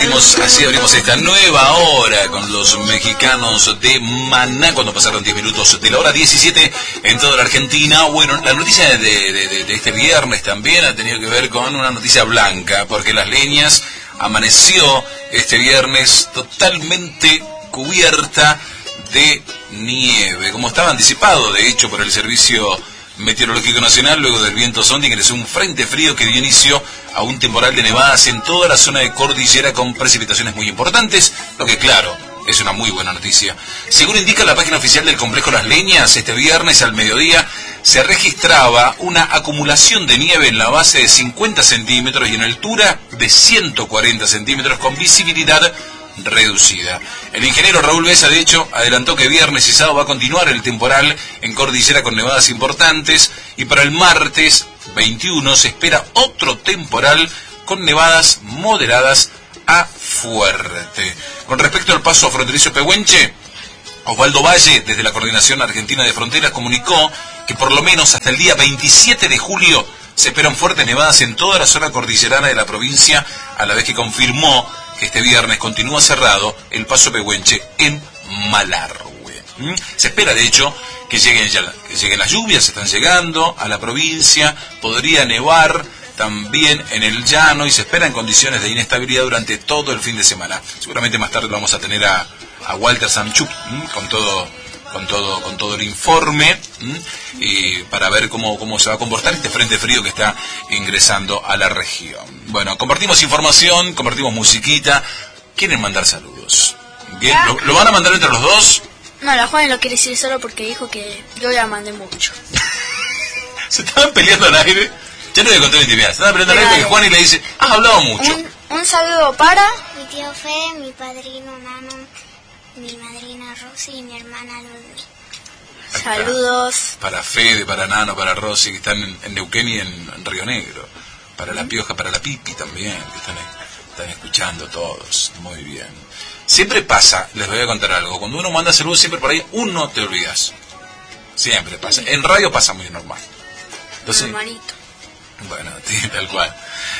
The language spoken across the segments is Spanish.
abrimos esta nueva hora con los mexicanos de Maná, cuando pasaron 10 minutos de la hora 17 en toda la Argentina. Bueno, la noticia de este viernes también ha tenido que ver con una noticia blanca, porque Las Leñas amaneció este viernes totalmente cubierta de nieve, como estaba anticipado, de hecho, por el Servicio Meteorológico Nacional. Luego del viento Sondy ingresó un frente frío que dio inicio a un temporal de nevadas en toda la zona de cordillera con precipitaciones muy importantes, lo que claro, es una muy buena noticia. Según indica la página oficial del complejo Las Leñas, este viernes al mediodía se registraba una acumulación de nieve en la base de 50 centímetros y en altura de 140 centímetros con visibilidad reducida. El ingeniero Raúl Besa, de hecho, adelantó que viernes y sábado va a continuar el temporal en cordillera con nevadas importantes, y para el martes 21 se espera otro temporal con nevadas moderadas a fuerte. Con respecto al paso fronterizo pehuenche, Osvaldo Valle, desde la Coordinación Argentina de Fronteras, comunicó que por lo menos hasta el día 27 de julio se esperan fuertes nevadas en toda la zona cordillerana de la provincia, a la vez que confirmó que este viernes continúa cerrado el paso pehuenche en Malargüe. Se espera, de hecho, que lleguen las lluvias, están llegando a la provincia, podría nevar también en el llano y se esperan condiciones de inestabilidad durante todo el fin de semana. Seguramente más tarde vamos a tener a Walter Samchuk con todo el informe, y para ver cómo se va a comportar este frente frío que está ingresando a la región. Bueno, compartimos información, compartimos musiquita. ¿Quieren mandar saludos? ¿Bien? ¿Lo van a mandar entre los dos? No, la Juan lo quiere decir solo porque dijo que yo ya mandé mucho. Se estaban peleando al aire. Ya no voy a contar la intimidad. Se estaban peleando al aire porque Juan y le dice, has hablado mucho. Un saludo para mi tío Fede, mi padrino Nano, mi madrina Rosy y mi hermana Ludwig. Saludos. Para Fede, para Nano, para Rosy, que están en Neuquén y en Río Negro. Para la Pioja, para la Pipi también, que están escuchando todos. Muy bien. Siempre pasa, les voy a contar algo, cuando uno manda saludos siempre por ahí, uno te olvidas. Siempre pasa. En radio pasa muy normal. Entonces, hermanito. Bueno, tal cual.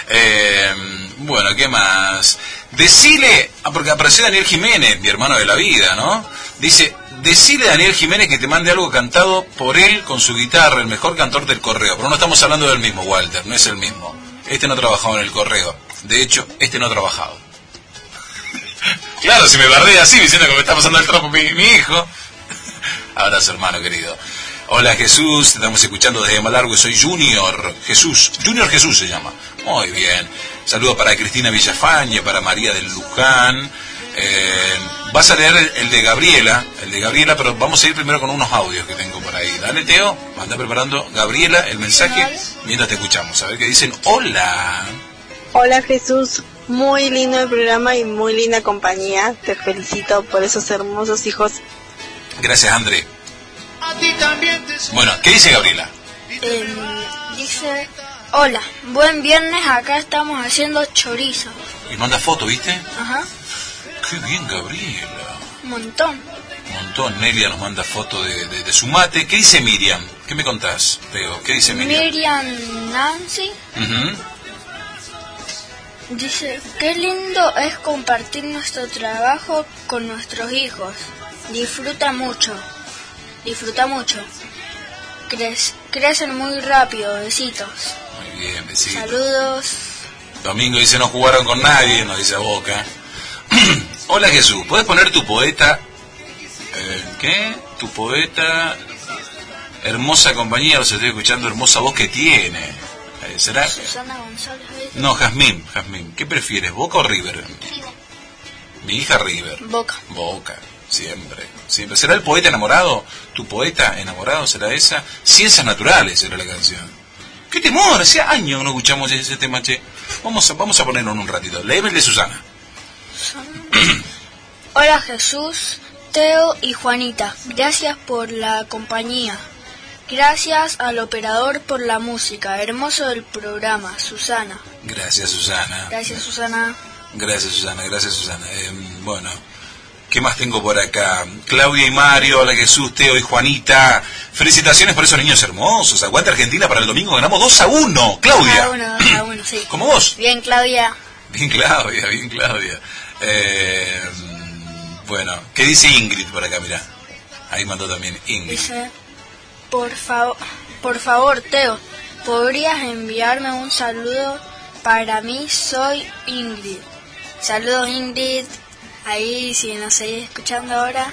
Bueno, ¿qué más? Decile, porque apareció Daniel Jiménez, mi hermano de la vida, ¿no? Dice, decile a Daniel Jiménez que te mande algo cantado por él con su guitarra, el mejor cantor del correo. Pero no estamos hablando del mismo, Walter, no es el mismo. Este no trabajaba en el correo. De hecho, este no ha trabajado. Claro, si me bardea así, diciendo que me está pasando el trapo mi hijo. Abrazo, hermano querido. Hola Jesús, te estamos escuchando desde Malargüe, soy Junior Jesús se llama. Muy bien. Saludo para Cristina Villafañe, para María del Luján. Vas a leer el de Gabriela, pero vamos a ir primero con unos audios que tengo por ahí. Dale, Teo, anda preparando Gabriela el mensaje mientras te escuchamos. A ver qué dicen. Hola. Hola Jesús, muy lindo el programa y muy linda compañía. Te felicito por esos hermosos hijos. Gracias, André. Bueno, ¿qué dice Gabriela? Dice, hola, buen viernes, acá estamos haciendo chorizo. Y manda foto, ¿viste? Ajá. Qué bien, Gabriela. Un montón. Nelia nos manda foto de su mate. ¿Qué dice Miriam? ¿Qué me contás, Teo? ¿Qué dice Miriam? Miriam Nancy. Dice, qué lindo es compartir nuestro trabajo con nuestros hijos. Disfruta mucho. Crecen muy rápido, besitos. Muy bien, besitos. Saludos. Domingo dice, no jugaron con nadie, nos dice Boca. Hola Jesús, ¿puedes poner tu poeta? ¿Qué? Tu poeta, hermosa compañía, los estoy escuchando, hermosa voz que tiene. ¿Será? Susana González. No, Jazmín. ¿Qué prefieres, Boca o River? Mi hija River. Boca. Siempre. ¿Será el poeta enamorado? ¿Tu poeta enamorado será esa? Ciencias naturales será la canción. ¡Qué temor! Hacía años que no escuchamos ese tema, che. Vamos a ponerlo en un ratito. Léeme el de Susana. Hola Jesús, Teo y Juanita. Gracias por la compañía. Gracias al operador por la música. Hermoso el programa. Susana. Gracias, Susana. Gracias, Susana. Bueno, ¿qué más tengo por acá? Claudia y Mario, hola Jesús, Teo y Juanita. Felicitaciones por esos niños hermosos. Aguante Argentina para el domingo, ganamos 2-1. Claudia. 2-1, sí. ¿Como vos? Bien, Claudia. Bien Claudia, bien Claudia. Bueno, ¿qué dice Ingrid por acá? Mirá, ahí mandó también Ingrid. Dice, por favor, Teo, ¿podrías enviarme un saludo? Para mí, soy Ingrid. Saludos, Ingrid. Ahí, si nos seguís escuchando ahora.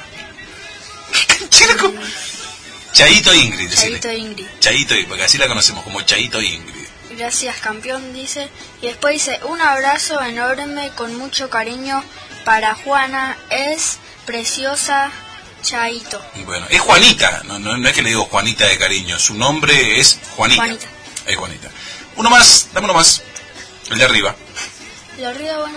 Chaito Ingrid, decirle. Chaito Ingrid. Chaito Ingrid, porque así la conocemos como Chaito Ingrid. Gracias, campeón, dice. Y después dice, un abrazo enorme con mucho cariño para Juana. Es preciosa, Chaito. Bueno, es Juanita, no es que le digo Juanita de cariño, su nombre es Juanita. Juanita. Es Juanita. Uno más, dame uno más. El de arriba. ¿El de arriba, bueno?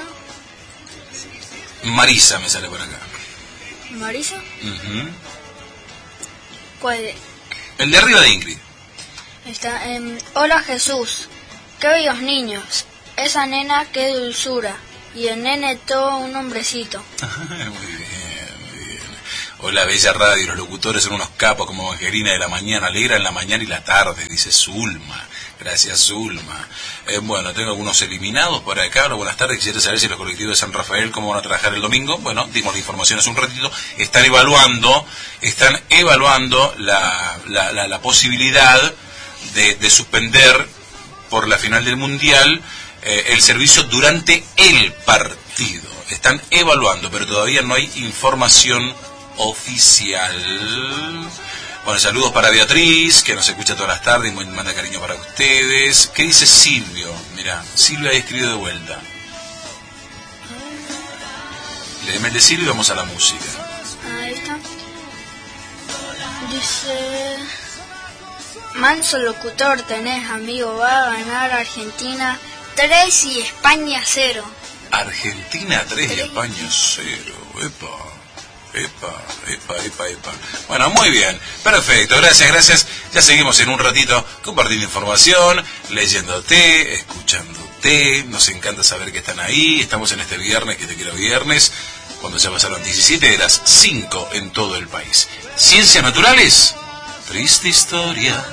Marisa me sale por acá. ¿Marisa? Uh-huh. ¿Cuál es? El de arriba de Ingrid. Está, hola Jesús, qué bellos niños. Esa nena, qué dulzura. Y el nene todo un hombrecito. Muy bien, muy bien. Hola, bella radio, los locutores son unos capos como Evangelina de la mañana, alegra en la mañana y la tarde, dice Zulma. Gracias, Zulma. Bueno, tengo algunos eliminados por acá. Hola, buenas tardes. Quisiera saber si los colectivos de San Rafael, cómo van a trabajar el domingo. Bueno, dimos la información hace un ratito. Están evaluando la posibilidad de suspender por la final del Mundial el servicio durante el partido. Están evaluando, pero todavía no hay información oficial. Bueno, saludos para Beatriz, que nos escucha todas las tardes y manda cariño para ustedes. ¿Qué dice Silvio? Mirá, Silvio ha escrito de vuelta. Léeme el de Silvio y vamos a la música. Ahí está. Dice... Manso locutor tenés, amigo, va a ganar Argentina 3 y España 0. Argentina 3 y España 0. Epa. Bueno, muy bien, perfecto, gracias. Ya seguimos en un ratito compartiendo información, leyéndote, escuchándote. Nos encanta saber que están ahí. Estamos en este viernes, que te quiero viernes, cuando ya pasaron 17 de las 5 en todo el país. Ciencias naturales, triste historia.